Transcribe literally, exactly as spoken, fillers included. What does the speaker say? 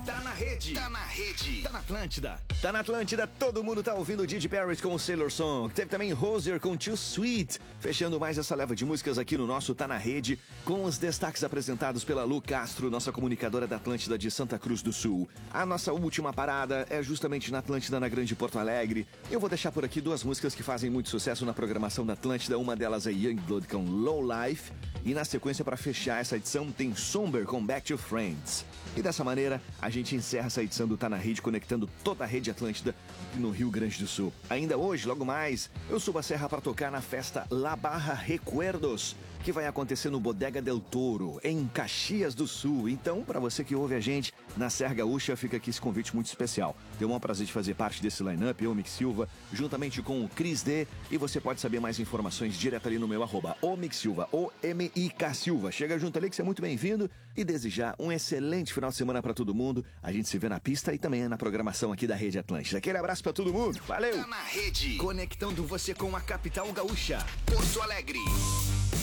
Tá na rede. Tá na rede. Tá na Atlântida. Tá na Atlântida, todo mundo tá ouvindo o Didi Paris com o Sailor Song. Teve também Hozier com Too Sweet. Fechando mais essa leva de músicas aqui no nosso Tá na Rede, com os destaques apresentados pela Lu Castro, nossa comunicadora da Atlântida de Santa Cruz do Sul. A nossa última parada é justamente na Atlântida, na Grande Porto Alegre. Eu vou deixar por aqui duas músicas que fazem muito sucesso na programação da Atlântida. Uma delas é Youngblood com Low Life. E na sequência, para fechar essa edição, tem Somber com Back to Friends. E dessa maneira, a gente encerra essa edição do Tá na Rede, conectando toda a rede Atlântida no Rio Grande do Sul. Ainda hoje, logo mais, eu subo a serra para tocar na festa La Barra Recuerdos, que vai acontecer no Bodega del Toro, em Caxias do Sul. Então, para você que ouve a gente na Serra Gaúcha, fica aqui esse convite muito especial. Tenho o maior prazer de fazer parte desse line-up, eu, Mix Silva, juntamente com o Cris D, e você pode saber mais informações direto ali no meu arroba, o Mix Silva, O M I K Silva. Chega junto ali que você é muito bem-vindo e desejar um excelente final de semana para todo mundo. A gente se vê na pista e também na programação aqui da Rede Atlântida. Aquele abraço para todo mundo. Valeu! Tá na rede. Conectando você com a capital gaúcha. Porto Alegre.